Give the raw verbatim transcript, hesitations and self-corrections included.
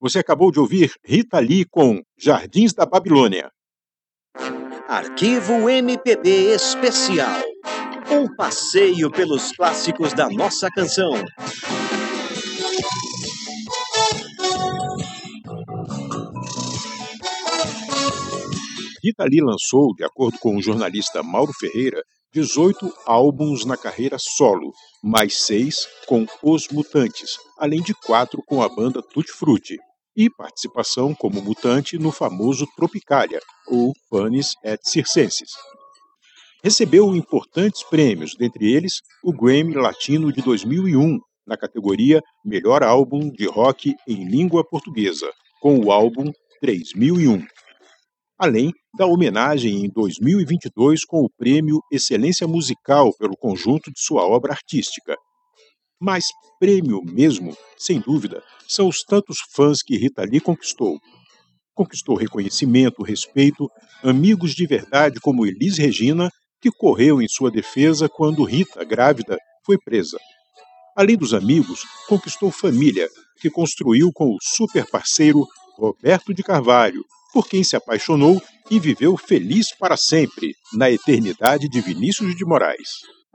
Você acabou de ouvir Rita Lee com Jardins da Babilônia. Arquivo M P B Especial. Um passeio pelos clássicos da nossa canção. Rita Lee lançou, de acordo com o jornalista Mauro Ferreira, dezoito álbuns na carreira solo, mais seis com Os Mutantes, além de quatro com a banda Tutti Frutti, e participação como mutante no famoso Tropicália, ou Panis et Circenses. Recebeu importantes prêmios, dentre eles o Grammy Latino de dois mil e um, na categoria Melhor Álbum de Rock em Língua Portuguesa, com o álbum três mil e um. Além da homenagem em dois mil e vinte e dois com o prêmio Excelência Musical pelo conjunto de sua obra artística. Mas prêmio mesmo, sem dúvida, são os tantos fãs que Rita Lee conquistou. Conquistou reconhecimento, respeito, amigos de verdade como Elis Regina, que correu em sua defesa quando Rita, grávida, foi presa. Além dos amigos, conquistou família, que construiu com o super parceiro Roberto de Carvalho, por quem se apaixonou e viveu feliz para sempre, na eternidade de Vinícius de Moraes.